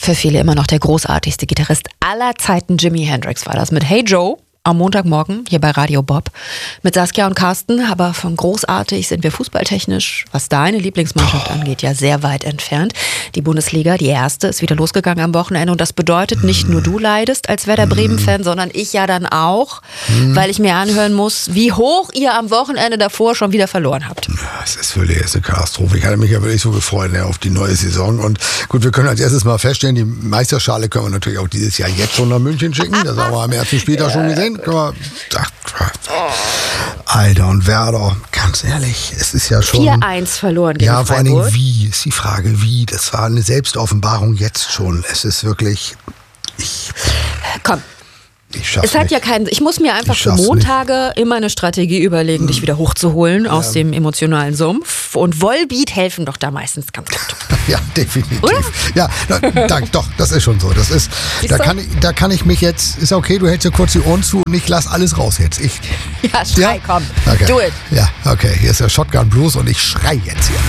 Für viele immer noch der großartigste Gitarrist aller Zeiten. Jimi Hendrix war das mit Hey Joe am Montagmorgen hier bei Radio Bob mit Saskia und Carsten. Aber von großartig sind wir fußballtechnisch, was deine Lieblingsmannschaft angeht, ja sehr weit entfernt. Die Bundesliga, die erste, ist wieder losgegangen am Wochenende. Und das bedeutet, nicht nur du leidest als Werder Bremen-Fan, sondern ich ja dann auch, weil ich mir anhören muss, wie hoch ihr am Wochenende davor schon wieder verloren habt. Es ist wirklich eine Katastrophe. Ich hatte mich ja wirklich so gefreut auf die neue Saison. Und gut, wir können als erstes mal feststellen, die Meisterschale können wir natürlich auch dieses Jahr jetzt schon nach München schicken. Das haben wir am ersten Spieltag schon gesehen. Alter und Werder, ganz ehrlich, es ist ja schon 4-1 verloren gegen Freiburg. Ja, vor allen Dingen wie, ist die Frage, wie. Das war eine Selbstoffenbarung jetzt schon. Es ist wirklich, Komm. Ich muss mir einfach für Montage immer eine Strategie überlegen, dich wieder hochzuholen aus dem emotionalen Sumpf. Und Volbeat helfen doch da meistens ganz gut. Ja, definitiv. Oder? Ja, doch, das ist schon so. Das ist, da kann ich mich jetzt, ist okay, du hältst ja kurz die Ohren zu und ich lass alles raus jetzt. Ja, schrei, komm. Okay. Do it. Ja, okay, hier ist der Shotgun Blues und ich schrei jetzt hier.